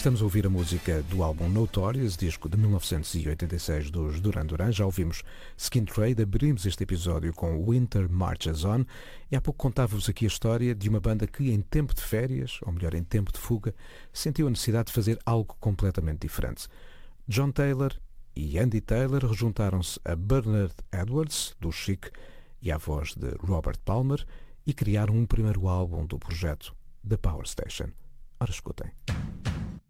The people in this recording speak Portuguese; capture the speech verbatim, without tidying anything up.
Estamos a ouvir a música do álbum Notorious, disco de mil novecentos e oitenta e seis dos Duran Duran. Já ouvimos Skin Trade, abrimos este episódio com Winter Marches On e há pouco contava-vos aqui a história de uma banda que em tempo de férias, ou melhor, em tempo de fuga, sentiu a necessidade de fazer algo completamente diferente. John Taylor e Andy Taylor rejuntaram-se a Bernard Edwards, do Chic, e à voz de Robert Palmer e criaram um primeiro álbum do projeto, The Power Station. Ora, escutem.